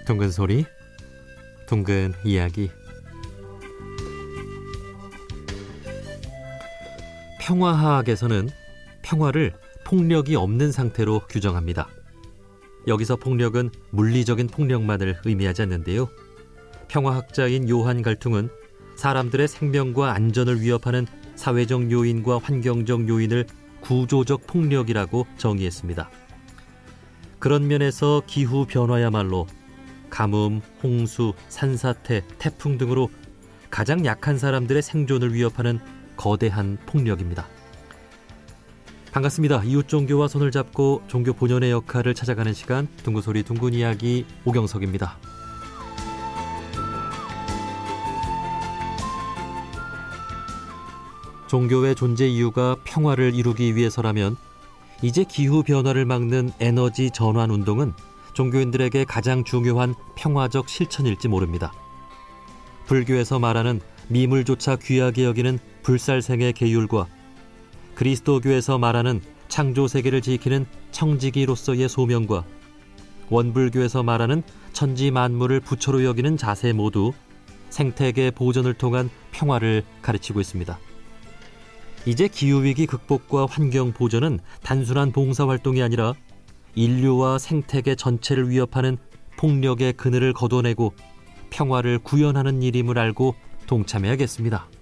둥근 소리, 둥근 이야기. 평화학에서는 평화를 폭력이 없는 상태로 규정합니다. 여기서 폭력은 물리적인 폭력만을 의미하지 않는데요. 평화학자인 요한 갈퉁은 사람들의 생명과 안전을 위협하는 사회적 요인과 환경적 요인을 구조적 폭력이라고 정의했습니다. 그런 면에서 기후 변화야말로 가뭄, 홍수, 산사태, 태풍 등으로 가장 약한 사람들의 생존을 위협하는 거대한 폭력입니다. 반갑습니다. 이웃 종교와 손을 잡고 종교 본연의 역할을 찾아가는 시간, 둥근소리 둥근 이야기 오경석입니다. 종교의 존재 이유가 평화를 이루기 위해서라면 이제 기후변화를 막는 에너지 전환 운동은 종교인들에게 가장 중요한 평화적 실천일지 모릅니다. 불교에서 말하는 미물조차 귀하게 여기는 불살생의 계율과 그리스도교에서 말하는 창조세계를 지키는 청지기로서의 소명과 원불교에서 말하는 천지만물을 부처로 여기는 자세 모두 생태계 보존을 통한 평화를 가르치고 있습니다. 이제 기후위기 극복과 환경 보존은 단순한 봉사활동이 아니라 인류와 생태계 전체를 위협하는 폭력의 그늘을 걷어내고 평화를 구현하는 일임을 알고 동참해야겠습니다.